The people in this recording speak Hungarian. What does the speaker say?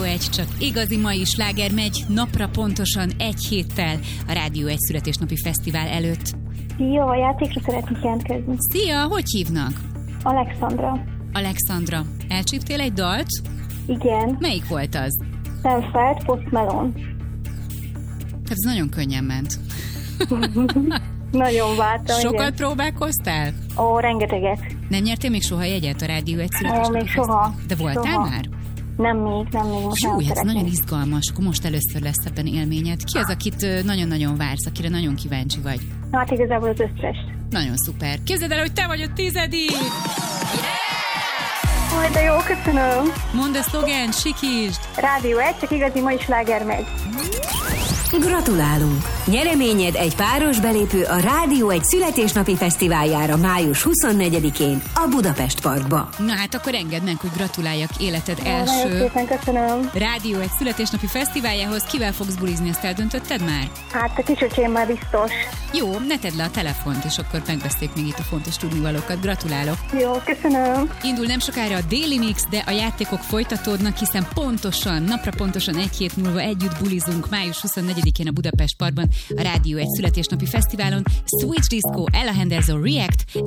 1, csak igazi mai sláger megy napra pontosan egy héttel a Rádió 1 születésnapi fesztivál előtt. Szia, a játékra szeretnék jelentkezni. Szia, hogy hívnak? Alexandra. Alexandra, elcsíptél egy dalt? Igen. Melyik volt az? Sam Felt, Post Malone. Hát ez nagyon könnyen ment. Nagyon vártam. Sokat igen. próbálkoztál? Ó, rengeteget. Nem nyertél még soha jegyet a Rádió 1 Ó, születésnapi még soha. De voltál Soha. már? Nem még. Most Jó, nem ez szeretnék. nagyon izgalmas, akkor most először lesz ebben élményed. Ki az, akit nagyon-nagyon vársz, akire nagyon kíváncsi vagy? Hát igazából az összes. Nagyon szuper. Képzeld el, hogy te vagy a 10. Ó, de jó, köszönöm. Mondd a szlogent, sikítsd! Rádió 1, csak igazi mai sláger megy. Gratulálunk! Nyereményed egy páros belépő a Rádió 1 születésnapi fesztiváljára május 24-én a Budapest Parkba. Na hát akkor engedd meg, hogy gratuláljak életed Nagyon első szépen köszönöm. Rádió 1 születésnapi fesztiváljához. Kivel fogsz bulizni, ezt eldöntötted már? Hát a kisöcsém már biztos. Jó, ne tedd le a telefont, és akkor megbeszéljük még itt a fontos tudnivalókat. Gratulálok! Jó, köszönöm. Indul nem sokára a Daily Mix, de a játékok folytatódnak, hiszen napra pontosan egy hét múlva együtt bulizunk május 24-én a Budapest Parkban a Rádió 1 születésnapi fesztiválon. Switch Disco, Ella Henderson React,